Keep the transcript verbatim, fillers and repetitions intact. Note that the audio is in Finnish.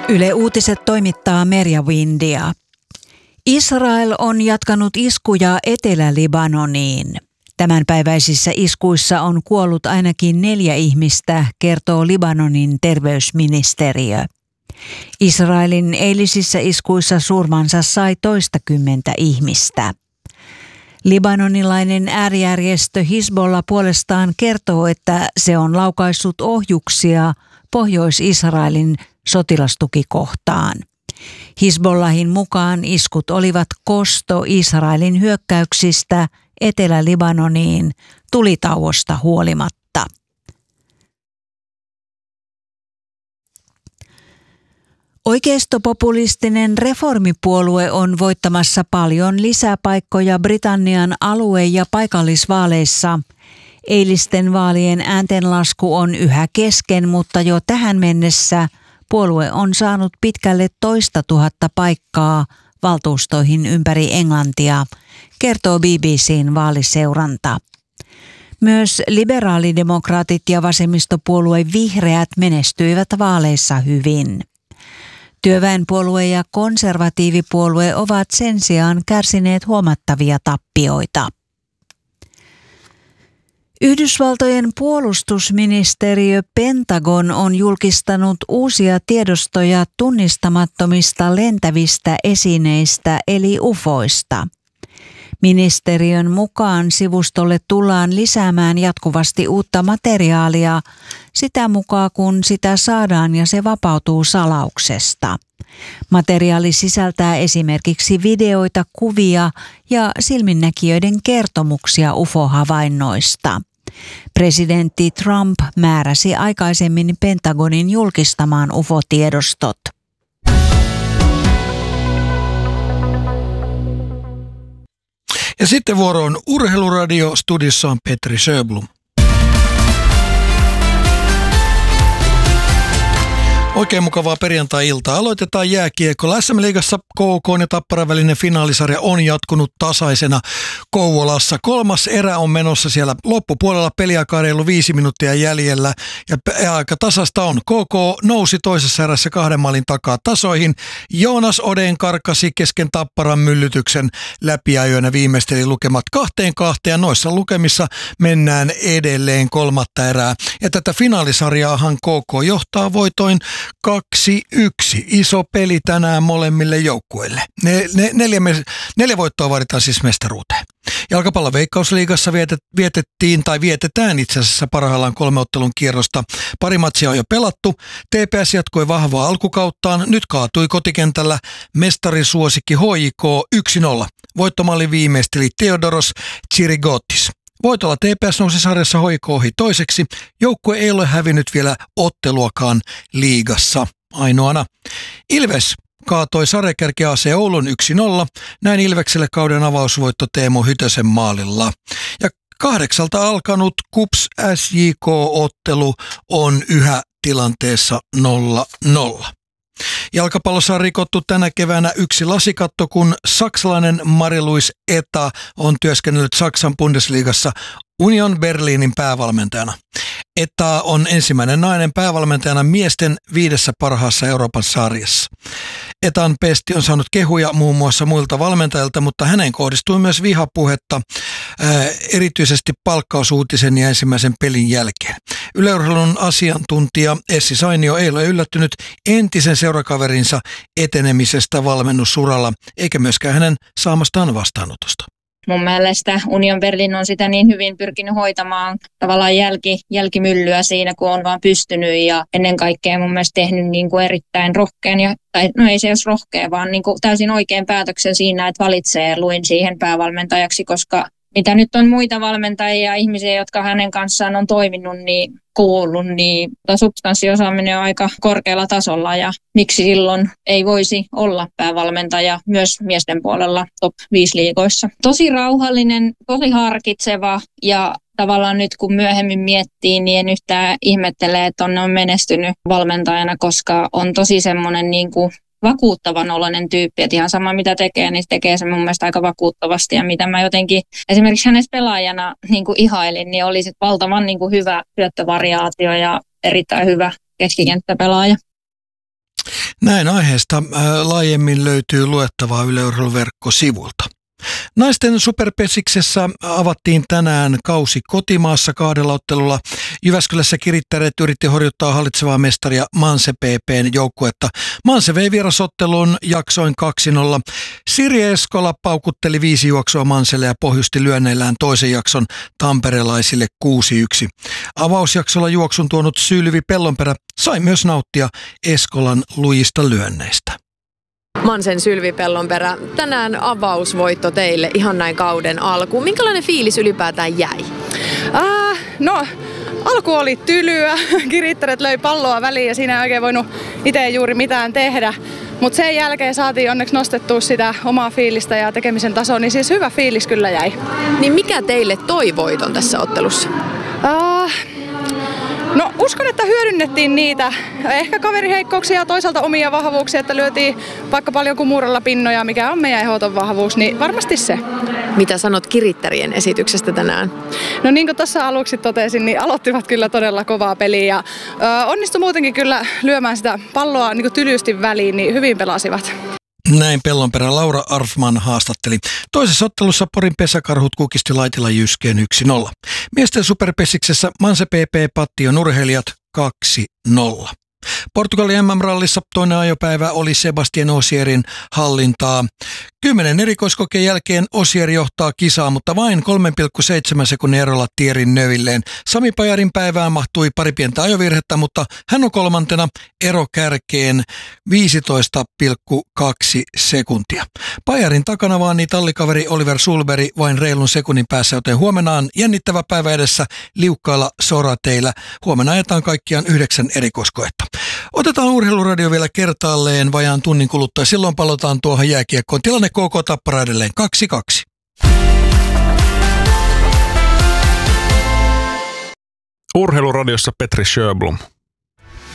Yle Uutiset toimittaa Merja Windia. Israel on jatkanut iskuja Etelä-Libanoniin. Tämänpäiväisissä iskuissa on kuollut ainakin neljä ihmistä, kertoo Libanonin terveysministeriö. Israelin eilisissä iskuissa surmansa sai toistakymmentä ihmistä. Libanonilainen äärijärjestö Hizbollah puolestaan kertoo, että se on laukaissut ohjuksia Pohjois-Israelin sotilastukikohtaan. Hizbollahin mukaan iskut olivat kosto Israelin hyökkäyksistä Etelä-Libanoniin tulitauosta huolimatta. Oikeistopopulistinen reformipuolue on voittamassa paljon lisäpaikkoja Britannian alue- ja paikallisvaaleissa. Eilisten vaalien ääntenlasku on yhä kesken, mutta jo tähän mennessä puolue on saanut pitkälle toista tuhatta paikkaa valtuustoihin ympäri Englantia, kertoo B B C:n vaaliseuranta. Myös liberaalidemokraatit ja vasemmistopuolue Vihreät menestyivät vaaleissa hyvin. Työväenpuolue ja konservatiivipuolue ovat sen sijaan kärsineet huomattavia tappioita. Yhdysvaltojen puolustusministeriö Pentagon on julkistanut uusia tiedostoja tunnistamattomista lentävistä esineistä eli ufoista. Ministeriön mukaan sivustolle tullaan lisäämään jatkuvasti uutta materiaalia sitä mukaan, kun sitä saadaan ja se vapautuu salauksesta. Materiaali sisältää esimerkiksi videoita, kuvia ja silminnäkijöiden kertomuksia U F O-havainnoista. Presidentti Trump määräsi aikaisemmin Pentagonin julkistamaan U F O-tiedostot. Ja sitten vuoro on Urheiluradio, studiossa on Petri Sjöblom. Oikein mukavaa perjantai-iltaa. Aloitetaan jääkiekolla. S M-liigassa K K ja Tapparan välinen finaalisarja on jatkunut tasaisena Kouvolassa. Kolmas erä on menossa siellä loppupuolella, peliaikaa reilu viisi minuuttia jäljellä ja aika tasasta on. K K nousi toisessa erässä kahden maalin takaa tasoihin. Joonas Oden karkasi kesken Tapparan myllytyksen läpiajoina, viimeisteli lukemat kahteen kahteen ja noissa lukemissa mennään edelleen kolmatta erää. Ja tätä finaalisarjaahan K K johtaa voitoin kaksi yksi. Iso peli tänään molemmille joukkueille. Ne, ne, neljä, neljä voittoa vaaditaan siis mestaruuteen. Jalkapallon Veikkausliigassa vietet, vietettiin tai vietetään itse asiassa parhaillaan kolme ottelun kierrosta. Pari matsia on jo pelattu. T P S jatkoi vahvaa alkukauttaan. Nyt kaatui kotikentällä mestarisuosikki H J K yksi nolla. Voittomallin viimeisteli Theodoros Tsirigotis. Voitolla T P S nousi sarjassa H J K ohi toiseksi. Joukkue ei ole hävinnyt vielä otteluakaan liigassa ainoana. Ilves kaatoi sarjakärki A C Oulun yksi nolla. Näin Ilvekselle kauden avausvoitto Teemu Hytösen maalilla. Ja kahdeksalta alkanut KuPS S J K-ottelu on yhä tilanteessa nolla nolla. Jalkapallossa on rikottu tänä keväänä yksi lasikatto, kun saksalainen Marie-Louise Eta on työskennellyt Saksan Bundesliigassa Union Berlinin päävalmentajana. Eta on ensimmäinen nainen päävalmentajana miesten viidessä parhaassa Euroopan sarjassa. Etan pesti on saanut kehuja muun muassa muilta valmentajilta, mutta hänen kohdistui myös vihapuhetta, ää, erityisesti palkkausuutisen ja ensimmäisen pelin jälkeen. Yle Urheilun asiantuntija Essi Sainio ei ole yllättynyt entisen seurakaverinsa etenemisestä valmennusuralla, eikä myöskään hänen saamastaan vastaanotosta. Mun mielestä Union Berlin on sitä niin hyvin pyrkinyt hoitamaan tavallaan jälki, jälkimyllyä siinä, kun on vaan pystynyt ja ennen kaikkea mun mielestä tehnyt niin kuin erittäin rohkean, ja, tai no ei se jos rohkea, vaan niin kuin täysin oikein päätöksen siinä, että valitsee Luin siihen päävalmentajaksi, koska mitä nyt on muita valmentajia ja ihmisiä, jotka hänen kanssaan on toiminut, niin kuullut, niin substanssiosaaminen on aika korkealla tasolla ja miksi silloin ei voisi olla päävalmentaja myös miesten puolella top viisi liigoissa. Tosi rauhallinen, tosi harkitseva ja tavallaan nyt kun myöhemmin miettii, niin en yhtään ihmettele, että on menestynyt valmentajana, koska on tosi semmoinen niin kuin vakuuttavan oloinen tyyppi, että ihan sama mitä tekee, niin tekee se mun mielestä aika vakuuttavasti ja mitä mä jotenkin esimerkiksi hänestä pelaajana niin kuin ihailin, niin oli sit valtavan niin kuin hyvä syöttövariaatio ja erittäin hyvä keskikenttäpelaaja. Näin aiheesta laajemmin löytyy luettavaa Yle Urheilun verkkosivulta. Naisten superpesiksessä avattiin tänään kausi kotimaassa kahdella ottelulla. Jyväskylässä Kirittäreet yritti horjuttaa hallitsevaa mestaria Manse P P:n joukkuetta. Manse vei vierasottelun jaksoin kaksi nolla. Sirje Eskola paukutteli viisi juoksua Manselle ja pohjusti lyönneillään toisen jakson tamperelaisille kuusi yksi. Avausjaksolla juoksun tuonut Sylvi Pellonperä sai myös nauttia Eskolan lujista lyönneistä. Mansen Sylvi Pellonperä, tänään avausvoitto teille ihan näin kauden alkuun. Minkälainen fiilis ylipäätään jäi? Äh, no, alku oli tylyä. Kirittäret löi palloa väliin ja siinä ei oikein voinut itse juuri mitään tehdä. Mutta sen jälkeen saatiin onneksi nostettua sitä omaa fiilistä ja tekemisen tasoa, niin siis hyvä fiilis kyllä jäi. Niin mikä teille toi voiton tässä ottelussa? Äh, No uskon, että hyödynnettiin niitä. Ehkä kaveriheikkouksia ja toisaalta omia vahvuuksia, että lyötiin vaikka paljon kumuralla pinnoja, mikä on meidän ehdoton vahvuus, niin varmasti se. Mitä sanot Kirittärien esityksestä tänään? No niin kuin tuossa aluksi totesin, niin aloittivat kyllä todella kovaa peliä ja ö, onnistui muutenkin kyllä lyömään sitä palloa niin kuin tylysti väliin, niin hyvin pelasivat. Näin Pellonperä Laura Arfman haastatteli. Toisessa ottelussa Porin pesäkarhut kukisti Laitila Jyskeen yksi nolla. Miesten superpesiksessä Manse P P Pattion urheilijat kaksi nolla. Portugalin M M-rallissa toinen ajopäivä oli Sebastien Osierin hallintaa. Kymmenen erikoiskokeen jälkeen Osier johtaa kisaa, mutta vain kolme pilkku seitsemän sekunnin erolla Thierryn Neuvilleen. Sami Pajarin päivään mahtui pari pientä ajovirhettä, mutta hän on kolmantena ero kärkeen viisitoista pilkku kaksi sekuntia. Pajarin takana vaan niin tallikaveri Oliver Sulberg vain reilun sekunnin päässä, joten huomenna on jännittävä päivä edessä liukkailla sorateillä. Huomenna ajetaan kaikkiaan yhdeksän erikoiskoetta. Otetaan Urheiluradio vielä kertaalleen vajaan tunnin kuluttua. Silloin palataan tuohon jääkiekkoon. Tilanne K K Tappara edelleen kaksi kaksi. Urheiluradiossa Petri Sjöblom.